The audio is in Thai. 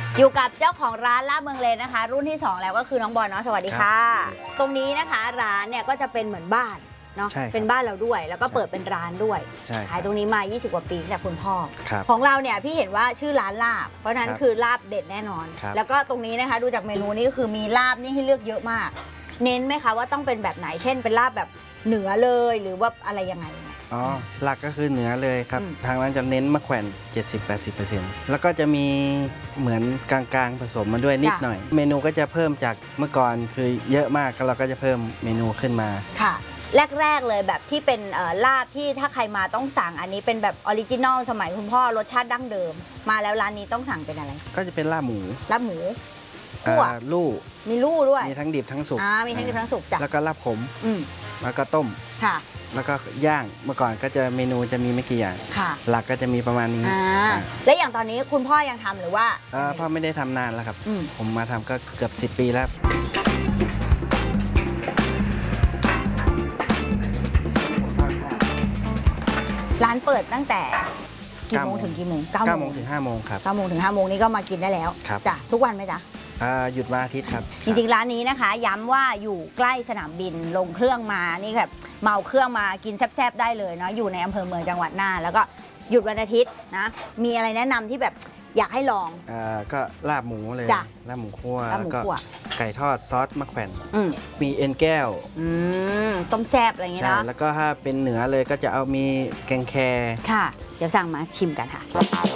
อยู่กับเจ้าของร้านลาบเมืองเลนนะคะ รุ่นที่2แล้วก็คือน้องบอลเนาะสวัสดีค่ะตรงนี้นะคะร้านเนี่ยก็จะเป็นเหมือนบ้านเนาะเป็นบ้านเราด้วยแล้วก็เปิดเป็นร้านด้วยขายตรงนี้มา20กว่าปีจากคุณพ่อของเราเนี่ยพี่เห็นว่าชื่อร้านลาบเพราะนั้นคือลาบเด็ดแน่นอนแล้วก็ตรงนี้นะคะดูจากเมนูนี้ก็คือมีลาบนี่ให้เลือกเยอะมากเน้นไหมคะว่าต้องเป็นแบบไหนเช่นเป็นลาบแบบเหนือเลยหรือว่าอะไรยังไงอ๋อหลักก็คือเหนือเลยครับทางร้านจะเน้นมะแขวน 70-80% แล้วก็จะมีเหมือนกลางๆผสมมาด้วยนิดหน่อยเมนูก็จะเพิ่มจากเมื่อก่อนคือเยอะมากเราก็จะเพิ่มเมนูขึ้นมาค่ะแรกๆเลยแบบที่เป็นลาบที่ถ้าใครมาต้องสั่งอันนี้เป็นแบบออริจินอลสมัยคุณพ่อรสชาติดั้งเดิมมาแล้วร้านนี้ต้องสั่งเป็นอะไรก็จะเป็นลาบหมูลู่มีลู่ด้วยมีทั้งดิบทั้งสุกมีทั้งดิบทั้งสุกจ้ะแล้วก็ลาบขมแล้วก็ต้มค่ะแล้วก็ย่างเมื่อก่อนก็จะเมนูจะมีไม่กี่อย่างหลักก็จะมีประมาณนี้และอย่างตอนนี้คุณพ่อยังทำหรือว่าพ่อไม่ได้ทำนานแล้วครับผมมาทำก็เกือบ10 ปีแล้วร้านเปิดตั้งแต่กี่โมงถึงกี่โมง 9 โมงถึง 5 โมงครับ 9 โมงถึง 5 โมงนี้ก็มากินได้แล้วจ้ะทุกวันไหมจ๊ะหยุดวันอาทิตย์ครับจริงๆร้านนี้นะคะย้ำว่าอยู่ใกล้สนามบินลงเครื่องมานี่แบบเมาเครื่องมากินแซ่บๆได้เลยเนาะอยู่ในอำเภอเมืองจังหวัดน่านแล้วก็หยุดวันอาทิตย์นะมีอะไรแนะนำที่แบบอยากให้ลองก็ลาบหมูเลยลาบหมูคั่วแล้วก็ไก่ทอดซอสมะแขวนมีเอ็นแก้วต้มแซ่บอะไรอย่างเงี้ยนะแล้วก็ถ้าเป็นเหนือเลยก็จะเอามีแกงแคค่ะเดี๋ยวสั่งมาชิมกันค่ะ